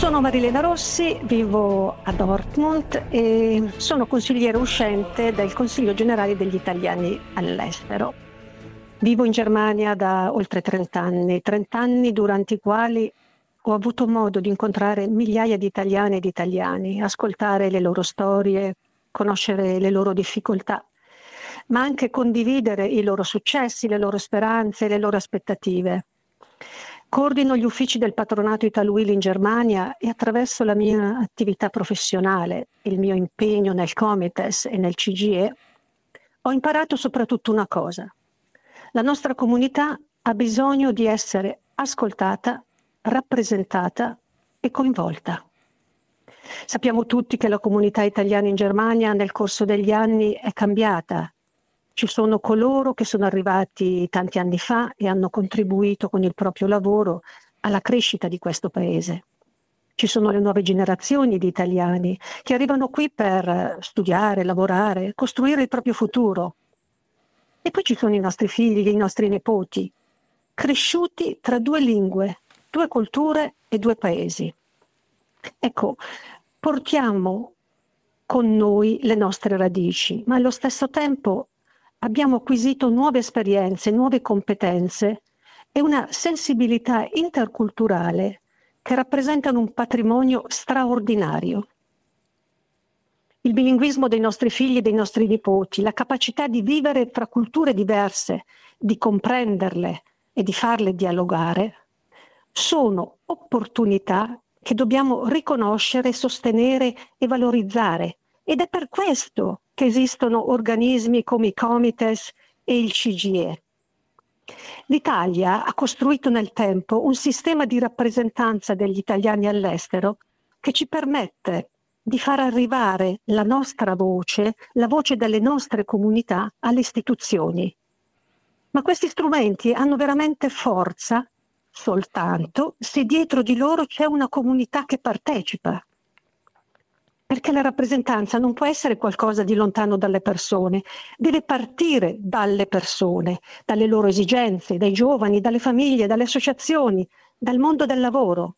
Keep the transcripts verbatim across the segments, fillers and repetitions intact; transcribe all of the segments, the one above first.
Sono Marilena Rossi, vivo a Dortmund e sono consigliere uscente del Consiglio Generale degli Italiani all'estero. Vivo in Germania da oltre trenta anni, trenta anni durante i quali ho avuto modo di incontrare migliaia di italiane e di italiani, ascoltare le loro storie, conoscere le loro difficoltà, ma anche condividere i loro successi, le loro speranze, le loro aspettative. Coordino gli uffici del patronato Italwheel in Germania e attraverso la mia attività professionale, il mio impegno nel Comites e nel C G E, ho imparato soprattutto una cosa. La nostra comunità ha bisogno di essere ascoltata, rappresentata e coinvolta. Sappiamo tutti che la comunità italiana in Germania nel corso degli anni è cambiata. Ci sono coloro che sono arrivati tanti anni fa e hanno contribuito con il proprio lavoro alla crescita di questo paese. Ci sono le nuove generazioni di italiani che arrivano qui per studiare, lavorare, costruire il proprio futuro. E poi ci sono i nostri figli, i nostri nipoti, cresciuti tra due lingue, due culture e due paesi. Ecco, portiamo con noi le nostre radici, ma allo stesso tempo abbiamo acquisito nuove esperienze, nuove competenze e una sensibilità interculturale che rappresentano un patrimonio straordinario. Il bilinguismo dei nostri figli e dei nostri nipoti, la capacità di vivere tra culture diverse, di comprenderle e di farle dialogare, sono opportunità che dobbiamo riconoscere, sostenere e valorizzare. Ed è per questo che esistono organismi come i Comites e il C G E. L'Italia ha costruito nel tempo un sistema di rappresentanza degli italiani all'estero che ci permette di far arrivare la nostra voce, la voce delle nostre comunità alle istituzioni. Ma questi strumenti hanno veramente forza soltanto se dietro di loro c'è una comunità che partecipa. Perché la rappresentanza non può essere qualcosa di lontano dalle persone, deve partire dalle persone, dalle loro esigenze, dai giovani, dalle famiglie, dalle associazioni, dal mondo del lavoro.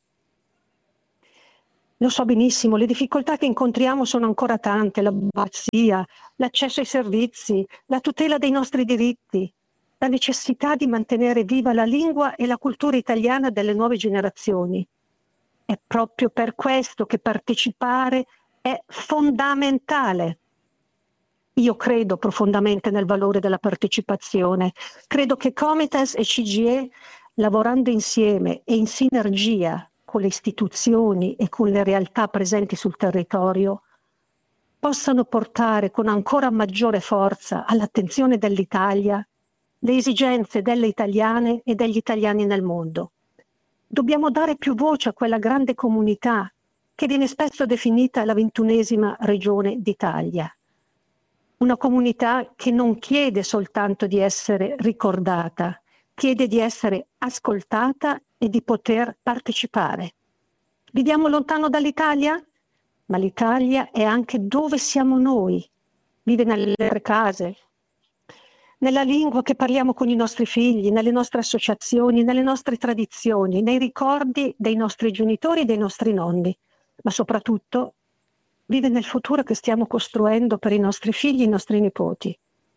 Lo so benissimo, le difficoltà che incontriamo sono ancora tante, la burocrazia, l'accesso ai servizi, la tutela dei nostri diritti, la necessità di mantenere viva la lingua e la cultura italiana delle nuove generazioni. È proprio per questo che partecipare è fondamentale. Io credo profondamente nel valore della partecipazione. Credo che Comites e C G E, lavorando insieme e in sinergia con le istituzioni e con le realtà presenti sul territorio, possano portare con ancora maggiore forza all'attenzione dell'Italia le esigenze delle italiane e degli italiani nel mondo. Dobbiamo dare più voce a quella grande comunità che viene spesso definita la ventunesima regione d'Italia. Una comunità che non chiede soltanto di essere ricordata, chiede di essere ascoltata e di poter partecipare. Viviamo lontano dall'Italia? Ma l'Italia è anche dove siamo noi. Vive nelle case, nella lingua che parliamo con i nostri figli, nelle nostre associazioni, nelle nostre tradizioni, nei ricordi dei nostri genitori e dei nostri nonni. Ma soprattutto vive nel futuro che stiamo costruendo per i nostri figli e i nostri nipoti.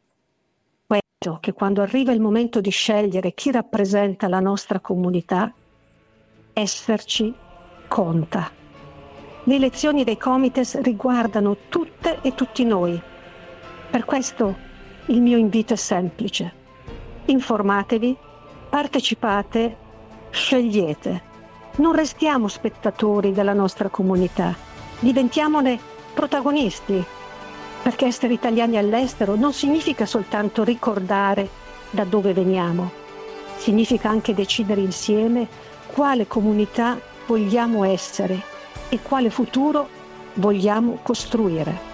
Questo che quando arriva il momento di scegliere chi rappresenta la nostra comunità, esserci conta. Le elezioni dei Comites riguardano tutte e tutti noi. Per questo il mio invito è semplice. Informatevi, partecipate, scegliete. Non restiamo spettatori della nostra comunità, diventiamone protagonisti, perché essere italiani all'estero non significa soltanto ricordare da dove veniamo, significa anche decidere insieme quale comunità vogliamo essere e quale futuro vogliamo costruire.